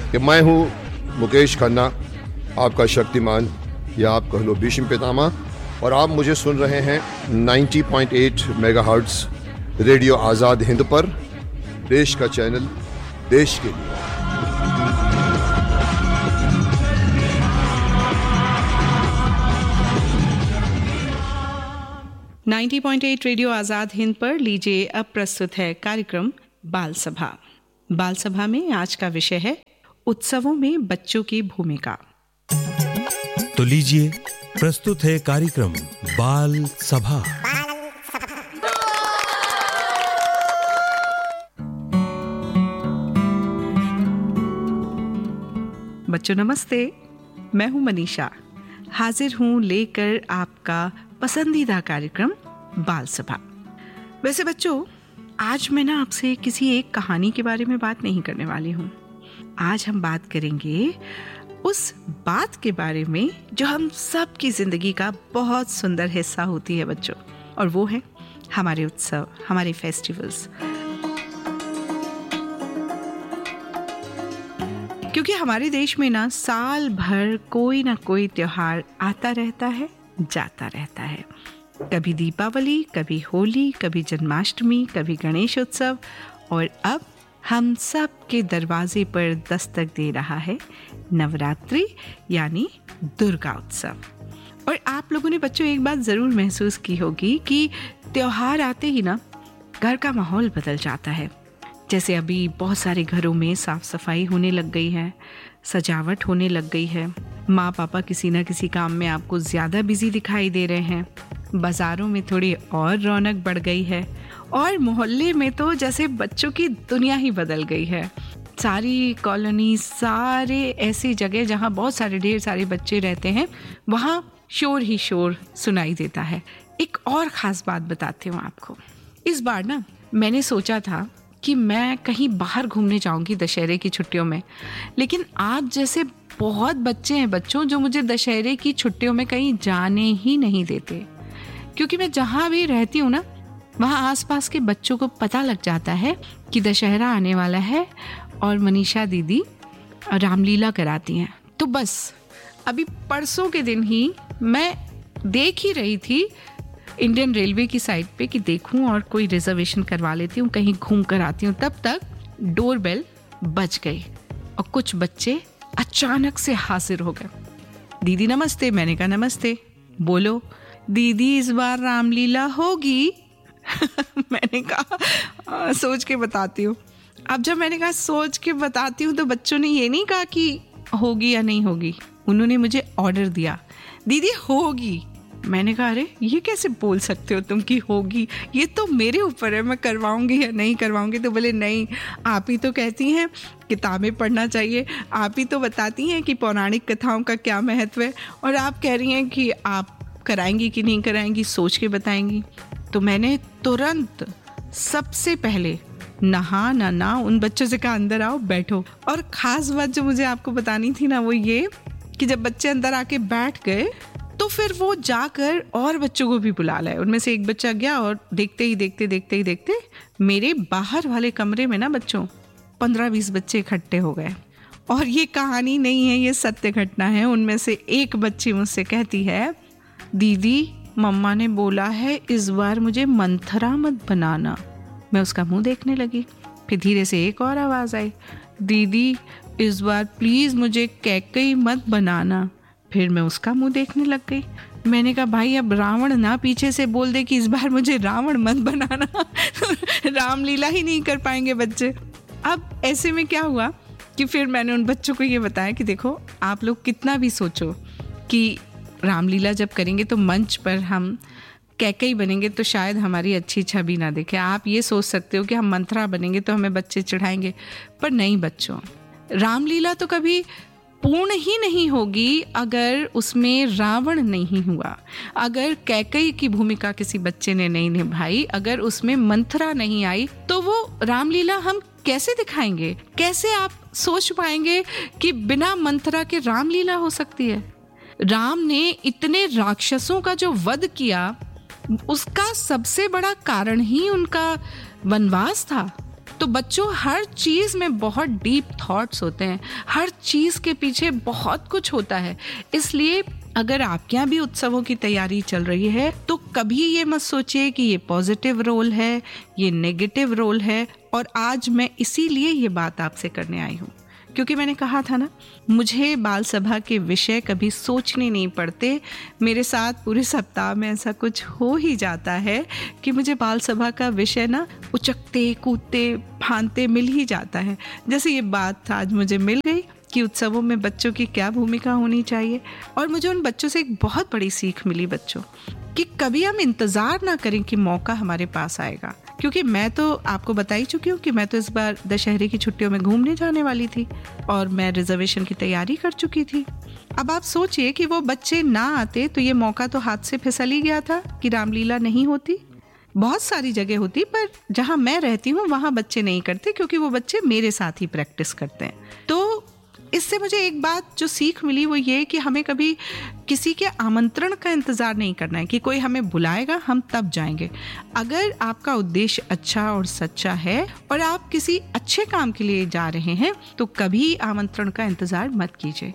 कि मैं हूँ मुकेश खन्ना, आपका शक्तिमान या आप कह लो भीष्म पितामह, और आप मुझे सुन रहे हैं 90.8 मेगाहर्ट्ज रेडियो आज़ाद हिंद पर, देश का चैनल, देश के लिए। नाइन्टी 90.8 रेडियो आज़ाद हिंद पर लीजिए अब प्रस्तुत है कार्यक्रम बाल सभा। बाल सभा में आज का विषय है उत्सवों में बच्चों की भूमिका। तो लीजिए प्रस्तुत है कार्यक्रम बाल सभा। बच्चों नमस्ते, मैं हूं मनीषा, हाजिर हूं लेकर आपका पसंदीदा कार्यक्रम बाल सभा। वैसे बच्चों, आज मैं ना आपसे किसी एक कहानी के बारे में बात नहीं करने वाली हूँ। आज हम बात करेंगे उस बात के बारे में जो हम सब की जिंदगी का बहुत सुंदर हिस्सा होती है बच्चों, और वो है हमारे उत्सव, हमारे फेस्टिवल्स। क्योंकि हमारे देश में ना साल भर कोई ना कोई त्योहार आता रहता है, जाता रहता है। कभी दीपावली, कभी होली, कभी जन्माष्टमी, कभी गणेश उत्सव, और अब हम सब के दरवाजे पर दस्तक दे रहा है नवरात्रि यानी दुर्गा उत्सव। और आप लोगों ने बच्चों एक बात ज़रूर महसूस की होगी कि त्योहार आते ही ना घर का माहौल बदल जाता है। जैसे अभी बहुत सारे घरों में साफ सफाई होने लग गई है, सजावट होने लग गई है, माँ पापा किसी ना किसी काम में आपको ज़्यादा बिजी दिखाई दे रहे हैं, बाज़ारों में थोड़ी और रौनक बढ़ गई है, और मोहल्ले में तो जैसे बच्चों की दुनिया ही बदल गई है। सारी कॉलोनी, सारे ऐसी जगह जहाँ बहुत सारे ढेर सारे बच्चे रहते हैं, वहाँ शोर ही शोर सुनाई देता है। एक और ख़ास बात बताती हूँ आपको। इस बार ना मैंने सोचा था कि मैं कहीं बाहर घूमने जाऊंगी दशहरे की छुट्टियों में, लेकिन आप जैसे बहुत बच्चे हैं बच्चों जो मुझे दशहरे की छुट्टियों में कहीं जाने ही नहीं देते। क्योंकि मैं जहाँ भी रहती हूँ ना, वहाँ आसपास के बच्चों को पता लग जाता है कि दशहरा आने वाला है और मनीषा दीदी रामलीला कराती हैं। तो बस अभी परसों के दिन ही मैं देख ही रही थी इंडियन रेलवे की साइट पे कि देखूं और कोई रिजर्वेशन करवा लेती हूँ, कहीं घूम कर आती हूँ। तब तक डोरबेल बज गई और कुछ बच्चे अचानक से हाजिर हो गए। दीदी नमस्ते। मैंने कहा नमस्ते। बोलो दीदी इस बार रामलीला होगी? मैंने कहा सोच के बताती हूँ। अब जब मैंने कहा सोच के बताती हूँ तो बच्चों ने ये नहीं कहा कि होगी या नहीं होगी, उन्होंने मुझे ऑर्डर दिया दीदी होगी। मैंने कहा अरे ये कैसे बोल सकते हो तुम कि होगी, ये तो मेरे ऊपर है, मैं करवाऊंगी या नहीं करवाऊंगी। तो बोले नहीं, आप ही तो कहती हैं किताबें पढ़ना चाहिए, आप ही तो बताती हैं कि पौराणिक कथाओं का क्या महत्व है, और आप कह रही हैं कि आप कराएंगी कि नहीं कराएंगी, सोच के बताएंगी। तो मैंने तुरंत सबसे पहले नहा ना उन बच्चों से कहा अंदर आओ बैठो। और ख़ास बात जो मुझे आपको बतानी थी ना वो ये कि जब बच्चे अंदर आके बैठ गए तो फिर वो जाकर और बच्चों को भी बुला लाए। उनमें से एक बच्चा गया और देखते ही मेरे बाहर वाले कमरे में ना बच्चों 15-20 बच्चे इकट्ठे हो गए। और ये कहानी नहीं है, ये सत्य घटना है। उनमें से एक बच्ची मुझसे कहती है दीदी मम्मा ने बोला है इस बार मुझे मंथरा मत बनाना। मैं उसका मुंह देखने लगी। फिर धीरे से एक और आवाज़ आई, दीदी इस बार प्लीज़ मुझे कैकई मत बनाना। फिर मैं उसका मुंह देखने लग गई। मैंने कहा भाई अब रावण ना पीछे से बोल दे कि इस बार मुझे रावण मत बनाना। रामलीला ही नहीं कर पाएंगे बच्चे। अब ऐसे में क्या हुआ कि फिर मैंने उन बच्चों को ये बताया कि देखो आप लोग कितना भी सोचो कि रामलीला जब करेंगे तो मंच पर हम कैकई बनेंगे तो शायद हमारी अच्छी छवि ना दिखे। आप ये सोच सकते हो कि हम मंथरा बनेंगे तो हमें बच्चे चढ़ाएंगे, पर नहीं बच्चों, रामलीला तो कभी पूर्ण ही नहीं होगी अगर उसमें रावण नहीं हुआ, अगर कैकई की भूमिका किसी बच्चे ने नहीं निभाई, अगर उसमें मंथरा नहीं आई, तो वो रामलीला हम कैसे दिखाएंगे? कैसे आप सोच पाएंगे कि बिना मंथरा के रामलीला हो सकती है? राम ने इतने राक्षसों का जो वध किया, उसका सबसे बड़ा कारण ही उनका वनवास था। तो बच्चों, हर चीज़ में बहुत डीप थॉट्स होते हैं, हर चीज़ के पीछे बहुत कुछ होता है। इसलिए अगर आपके यहाँ भी उत्सवों की तैयारी चल रही है तो कभी ये मत सोचिए कि ये पॉजिटिव रोल है, ये नेगेटिव रोल है। और आज मैं इसीलिए ये बात आपसे करने आई हूँ, क्योंकि मैंने कहा था ना, मुझे बाल सभा के विषय कभी सोचने नहीं पड़ते। मेरे साथ पूरे सप्ताह में ऐसा कुछ हो ही जाता है कि मुझे बाल सभा का विषय ना उचकते कूदते फांदते मिल ही जाता है। जैसे ये बात आज मुझे मिल गई कि उत्सवों में बच्चों की क्या भूमिका होनी चाहिए। और मुझे उन बच्चों से एक बहुत बड़ी सीख मिली बच्चों, कि कभी हम इंतज़ार ना करें कि मौका हमारे पास आएगा। क्योंकि मैं तो आपको बता ही चुकी हूँ कि मैं तो इस बार दशहरे की छुट्टियों में घूमने जाने वाली थी और मैं रिजर्वेशन की तैयारी कर चुकी थी। अब आप सोचिए कि वो बच्चे ना आते तो ये मौका तो हाथ से फिसल ही गया था कि रामलीला नहीं होती। बहुत सारी जगह होती, पर जहाँ मैं रहती हूँ वहाँ बच्चे नहीं करते, क्योंकि वो बच्चे मेरे साथ ही प्रैक्टिस करते हैं। तो इससे मुझे एक बात जो सीख मिली वो ये कि हमें कभी किसी के आमंत्रण का इंतज़ार नहीं करना है कि कोई हमें बुलाएगा हम तब जाएंगे। अगर आपका उद्देश्य अच्छा और सच्चा है और आप किसी अच्छे काम के लिए जा रहे हैं तो कभी आमंत्रण का इंतज़ार मत कीजिए,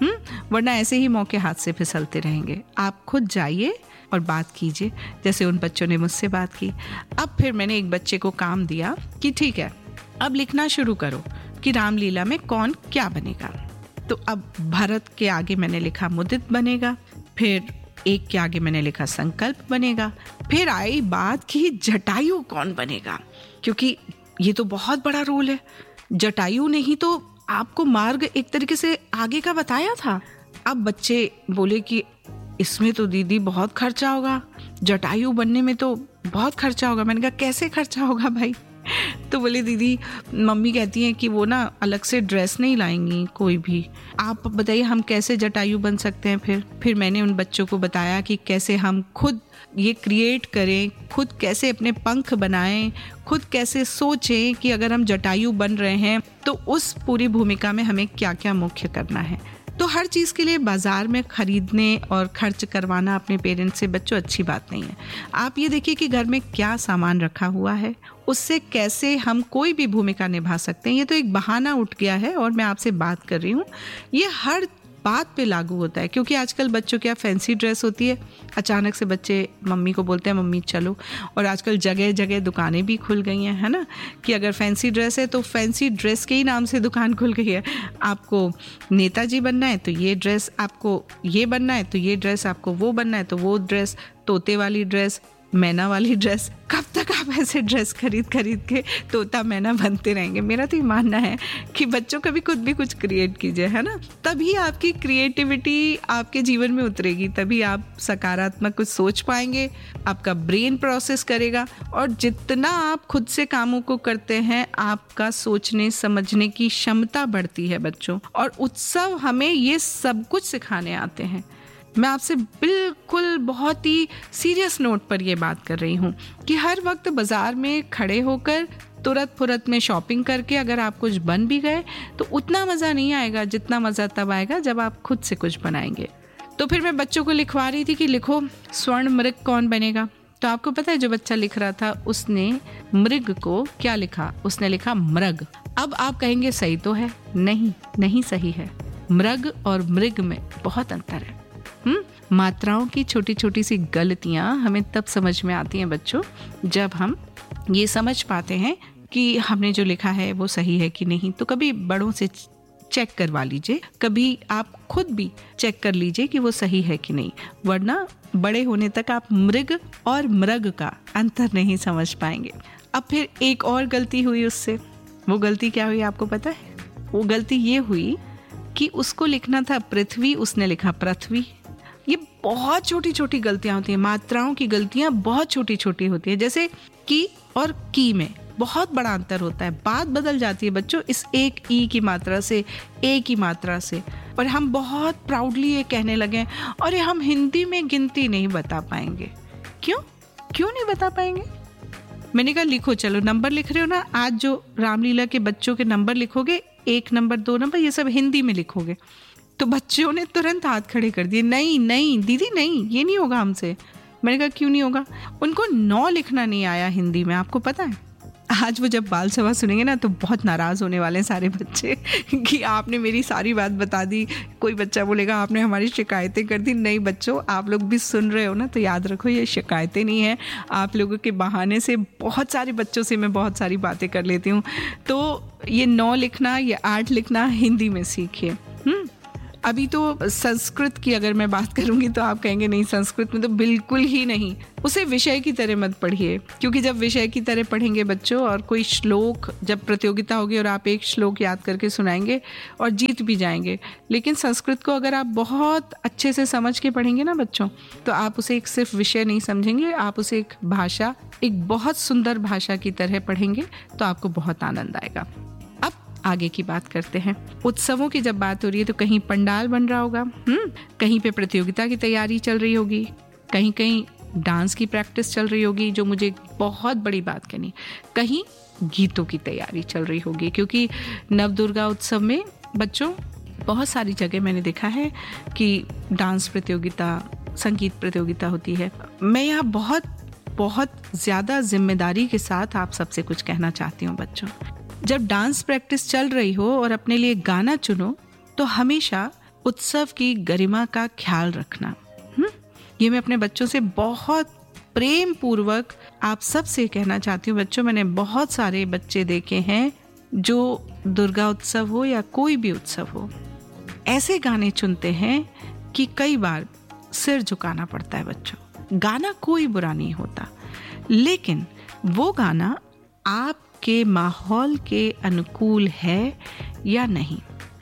वरना ऐसे ही मौके हाथ से फिसलते रहेंगे। आप खुद जाइए और बात कीजिए, जैसे उन बच्चों ने मुझसे बात की। अब फिर मैंने एक बच्चे को काम दिया कि ठीक है, अब लिखना शुरू करो कि रामलीला में कौन क्या बनेगा। तो अब भरत के आगे मैंने लिखा मुदित बनेगा, फिर एक के आगे मैंने लिखा संकल्प बनेगा, फिर आई बात कि जटायु कौन बनेगा, क्योंकि ये तो बहुत बड़ा रोल है। जटायु ने ही तो आपको मार्ग एक तरीके से आगे का बताया था। अब बच्चे बोले कि इसमें तो दीदी बहुत खर्चा होगा, जटायु बनने में तो बहुत खर्चा होगा। मैंने कहा कैसे खर्चा होगा भाई? तो बोले दीदी, मम्मी कहती हैं कि वो ना अलग से ड्रेस नहीं लाएंगी कोई भी, आप बताइए हम कैसे जटायु बन सकते हैं। फिर मैंने उन बच्चों को बताया कि कैसे हम खुद ये क्रिएट करें, खुद कैसे अपने पंख बनाएं, खुद कैसे सोचें कि अगर हम जटायु बन रहे हैं तो उस पूरी भूमिका में हमें क्या क्या मुख्य करना है। तो हर चीज़ के लिए बाज़ार में ख़रीदने और खर्च करवाना अपने पेरेंट्स से बच्चों अच्छी बात नहीं है। आप ये देखिए कि घर में क्या सामान रखा हुआ है, उससे कैसे हम कोई भी भूमिका निभा सकते हैं। ये तो एक बहाना उठ गया है और मैं आपसे बात कर रही हूँ, ये हर बात पे लागू होता है। क्योंकि आजकल बच्चों क्या फैंसी ड्रेस होती है, अचानक से बच्चे मम्मी को बोलते हैं मम्मी चलो। और आजकल जगह जगह दुकानें भी खुल गई हैं, है ना, कि अगर फैंसी ड्रेस है तो फैंसी ड्रेस के ही नाम से दुकान खुल गई है। आपको नेताजी बनना है तो ये ड्रेस, आपको ये बनना है तो ये ड्रेस, आपको वो बनना है तो वो ड्रेस, तोते वाली ड्रेस, मैना वाली ड्रेस। कब तक आप ऐसे ड्रेस खरीद के तोता मैना बनते रहेंगे? मेरा तो ये मानना है कि बच्चों कभी खुद भी कुछ क्रिएट कीजिए, है ना, तभी आपकी क्रिएटिविटी आपके जीवन में उतरेगी, तभी आप सकारात्मक कुछ सोच पाएंगे, आपका ब्रेन प्रोसेस करेगा। और जितना आप खुद से कामों को करते हैं आपका सोचने समझने की क्षमता बढ़ती है बच्चों। और उत्सव हमें ये सब कुछ सिखाने आते हैं। मैं आपसे बिल्कुल बहुत ही सीरियस नोट पर ये बात कर रही हूँ कि हर वक्त बाज़ार में खड़े होकर तुरंत फुरत में शॉपिंग करके अगर आप कुछ बन भी गए तो उतना मज़ा नहीं आएगा जितना मज़ा तब आएगा जब आप खुद से कुछ बनाएंगे। तो फिर मैं बच्चों को लिखवा रही थी कि लिखो स्वर्ण मृग कौन बनेगा। तो आपको पता है जो बच्चा लिख रहा था उसने मृग को क्या लिखा? उसने लिखा मृग। अब आप कहेंगे सही तो है, नहीं सही है। मृग और मृग में बहुत अंतर है। मात्राओं की छोटी छोटी सी गलतियां हमें तब समझ में आती हैं बच्चों जब हम ये समझ पाते हैं कि हमने जो लिखा है वो सही है कि नहीं। तो कभी बड़ों से चेक करवा लीजिए, कभी आप खुद भी चेक कर लीजिए कि वो सही है कि नहीं, वरना बड़े होने तक आप मृग और मृग का अंतर नहीं समझ पाएंगे। अब फिर एक और गलती हुई उससे। वो गलती क्या हुई आपको पता है? वो गलती ये हुई कि उसको लिखना था पृथ्वी, उसने लिखा पृथ्वी। ये बहुत छोटी छोटी गलतियां होती हैं, मात्राओं की गलतियां बहुत छोटी छोटी होती है। जैसे की और की में बहुत बड़ा अंतर होता है, बात बदल जाती है बच्चों इस एक ई की मात्रा से, ए की मात्रा से। और हम बहुत प्राउडली ये कहने लगे अरे हम हिंदी में गिनती नहीं बता पाएंगे। क्यों नहीं बता पाएंगे? मैंने कहा लिखो, चलो नंबर लिख रहे हो ना, आज जो रामलीला के बच्चों के नंबर लिखोगे, 1 नंबर 2 नंबर ये सब हिंदी में लिखोगे। तो बच्चों ने तुरंत हाथ खड़े कर दिए, नहीं दीदी नहीं, ये नहीं होगा हमसे। मैंने कहा क्यों नहीं होगा? उनको 9 लिखना नहीं आया हिंदी में, आपको पता है? आज वो जब बाल सभा सुनेंगे ना तो बहुत नाराज़ होने वाले हैं सारे बच्चे कि आपने मेरी सारी बात बता दी। कोई बच्चा बोलेगा आपने हमारी शिकायतें कर दी। नहीं बच्चों, आप लोग भी सुन रहे हो ना, तो याद रखो ये शिकायतें नहीं है, आप लोगों के बहाने से बहुत सारे बच्चों से मैं बहुत सारी बातें कर लेती हूँ। तो ये 9 लिखना, ये 8 लिखना हिंदी में सीखिए। अभी तो संस्कृत की अगर मैं बात करूंगी तो आप कहेंगे नहीं, संस्कृत में तो बिल्कुल ही नहीं, उसे विषय की तरह मत पढ़िए, क्योंकि जब विषय की तरह पढ़ेंगे बच्चों और कोई श्लोक, जब प्रतियोगिता होगी और आप एक श्लोक याद करके सुनाएंगे और जीत भी जाएंगे, लेकिन संस्कृत को अगर आप बहुत अच्छे से समझ के पढ़ेंगे ना बच्चों, तो आप उसे एक सिर्फ विषय नहीं समझेंगे, आप उसे एक भाषा, एक बहुत सुंदर भाषा की तरह पढ़ेंगे, तो आपको बहुत आनंद आएगा। आगे की बात करते हैं। उत्सवों की जब बात हो रही है तो कहीं पंडाल बन रहा होगा, कहीं पे प्रतियोगिता की तैयारी चल रही होगी, कहीं कहीं डांस की प्रैक्टिस चल रही होगी, जो मुझे बहुत बड़ी बात कहनी, कहीं गीतों की तैयारी चल रही होगी, क्योंकि नवदुर्गा उत्सव में बच्चों बहुत सारी जगह मैंने देखा है कि डांस प्रतियोगिता, संगीत प्रतियोगिता होती है। मैं यहाँ बहुत ज़्यादा जिम्मेदारी के साथ आप सबसे कुछ कहना चाहती हूँ बच्चों, जब डांस प्रैक्टिस चल रही हो और अपने लिए गाना चुनो तो हमेशा उत्सव की गरिमा का ख्याल रखना। ये मैं अपने बच्चों से बहुत प्रेम पूर्वक आप सब से कहना चाहती हूँ बच्चों। मैंने बहुत सारे बच्चे देखे हैं जो दुर्गा उत्सव हो या कोई भी उत्सव हो, ऐसे गाने चुनते हैं कि कई बार सिर झुकाना पड़ता है बच्चों। गाना कोई बुरा नहीं होता, लेकिन वो गाना आप के माहौल के अनुकूल है या नहीं,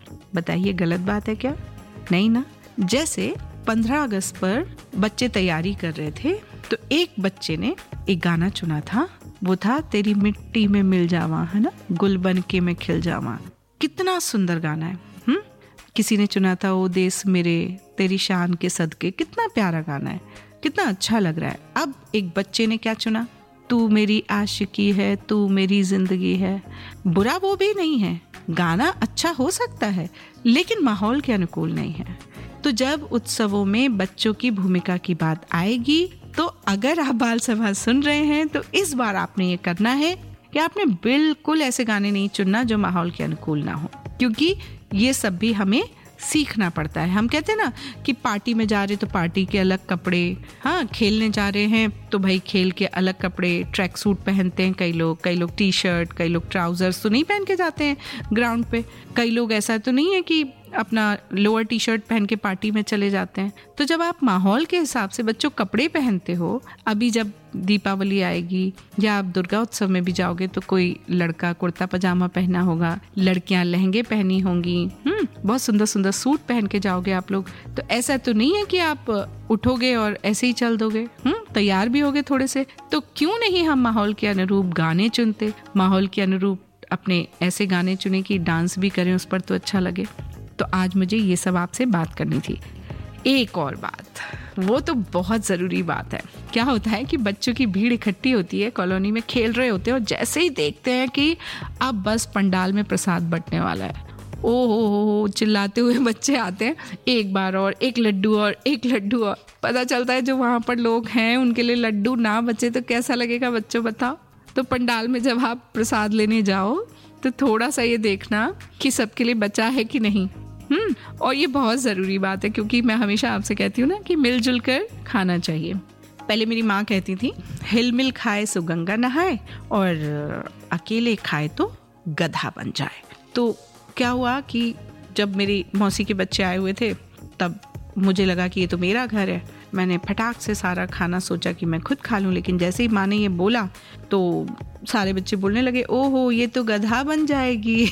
बताइए गलत बात है क्या? नहीं ना। जैसे 15 अगस्त पर बच्चे तैयारी कर रहे थे तो एक बच्चे ने एक गाना चुना था, वो था तेरी मिट्टी में मिल जावा, है ना, गुल बन के मैं खिल जावा। कितना सुंदर गाना है। किसी ने चुना था ओ देश मेरे तेरी शान के सदके, कितना प्यारा गाना है, कितना अच्छा लग रहा है। अब एक बच्चे ने क्या चुना, तू मेरी आशिकी है, तू मेरी जिंदगी है। बुरा वो भी नहीं है, गाना अच्छा हो सकता है, लेकिन माहौल के अनुकूल नहीं है। तो जब उत्सवों में बच्चों की भूमिका की बात आएगी तो अगर आप बाल सभा सुन रहे हैं तो इस बार आपने ये करना है कि आपने बिल्कुल ऐसे गाने नहीं चुनना जो माहौल के अनुकूल ना हो, क्योंकि ये सब भी हमें सीखना पड़ता है। हम कहते हैं ना कि पार्टी में जा रहे तो पार्टी के अलग कपड़े, हाँ खेलने जा रहे हैं तो भाई खेल के अलग कपड़े, ट्रैक सूट पहनते हैं कई लोग टी शर्ट, कई लोग ट्राउजर्स तो नहीं पहन के जाते हैं ग्राउंड पे, कई लोग ऐसा तो नहीं है कि अपना लोअर टी शर्ट पहन के पार्टी में चले जाते हैं। तो जब आप माहौल के हिसाब से बच्चों कपड़े पहनते हो, अभी जब दीपावली आएगी या आप दुर्गा उत्सव में भी जाओगे तो कोई लड़का कुर्ता पजामा पहना होगा, लड़कियां लहंगे पहनी होंगी, बहुत सुंदर सुंदर सूट पहन के जाओगे आप लोग। तो ऐसा तो नहीं है कि आप उठोगे और ऐसे ही चल दोगे, तैयार भी होगे थोड़े से। तो क्यों नहीं हम माहौल के अनुरूप गाने चुनते, माहौल के अनुरूप अपने ऐसे गाने चुने कि डांस भी करें उस पर तो अच्छा लगे। तो आज मुझे ये सब आपसे बात करनी थी। एक और बात, वो तो बहुत ज़रूरी बात है। क्या होता है कि बच्चों की भीड़ इकट्ठी होती है, कॉलोनी में खेल रहे होते हैं और जैसे ही देखते हैं कि अब बस पंडाल में प्रसाद बंटने वाला है, ओहो चिल्लाते हुए बच्चे आते हैं, एक बार और एक लड्डू और एक लड्डू और। पता चलता है जो वहाँ पर लोग हैं उनके लिए लड्डू ना बचे तो कैसा लगेगा बच्चों, बताओ। तो पंडाल में जब आप प्रसाद लेने जाओ तो थोड़ा सा ये देखना कि सबके लिए बचा है कि नहीं। और ये बहुत ज़रूरी बात है, क्योंकि मैं हमेशा आपसे कहती हूँ ना कि मिलजुल कर खाना चाहिए। पहले मेरी माँ कहती थी हिल मिल खाए सो गंगा नहाए और अकेले खाए तो गधा बन जाए। तो क्या हुआ कि जब मेरी मौसी के बच्चे आए हुए थे तब मुझे लगा कि ये तो मेरा घर है। मैंने फटाक से सारा खाना सोचा कि मैं खुद खा लूँ, लेकिन जैसे ही माँ ने ये बोला तो सारे बच्चे बोलने लगे ओहो ये तो गधा बन जाएगी।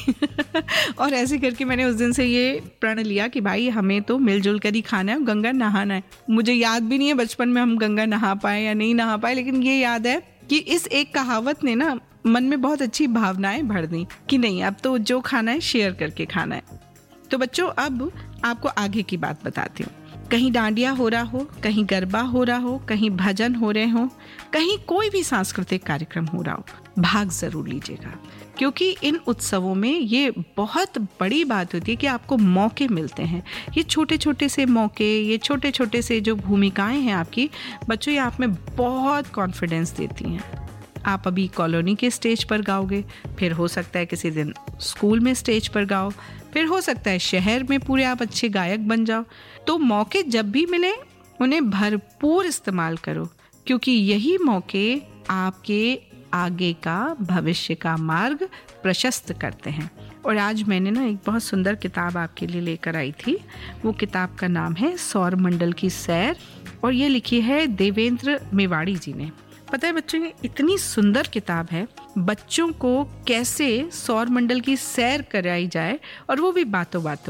और ऐसे करके मैंने उस दिन से ये प्रण लिया कि भाई हमें तो मिलजुल कर ही खाना है, गंगा नहाना है। मुझे याद भी नहीं है बचपन में हम गंगा नहा पाए या नहीं नहा पाए, लेकिन ये याद है कि इस एक कहावत ने ना मन में बहुत अच्छी भावनाएं भर दी कि नहीं अब तो जो खाना है शेयर करके खाना है। तो बच्चों अब आपको आगे की बात बताती हूँ। कहीं डांडिया हो रहा हो, कहीं गरबा हो रहा हो, कहीं भजन हो रहे हो, कहीं कोई भी सांस्कृतिक कार्यक्रम हो रहा हो, भाग जरूर लीजिएगा, क्योंकि इन उत्सवों में ये बहुत बड़ी बात होती है कि आपको मौके मिलते हैं। ये छोटे छोटे से मौके, ये छोटे छोटे से जो भूमिकाएं हैं आपकी बच्चों, ये आप में बहुत कॉन्फिडेंस देती हैं। आप अभी कॉलोनी के स्टेज पर गाओगे, फिर हो सकता है किसी दिन स्कूल में स्टेज पर गाओ, फिर हो सकता है शहर में पूरे आप अच्छे गायक बन जाओ। तो मौके जब भी मिले उन्हें भरपूर इस्तेमाल करो, क्योंकि यही मौके आपके आगे का भविष्य का मार्ग प्रशस्त करते हैं। और आज मैंने ना एक बहुत सुंदर किताब आपके लिए लेकर आई थी। वो किताब का नाम है सौर मंडल की सैर, और ये लिखी है देवेंद्र मेवाड़ी जी ने। पता है बच्चों, ये इतनी सुंदर किताब है, बच्चों को कैसे सौर मंडल की सैर कराई जाए, और वो भी बातों बातों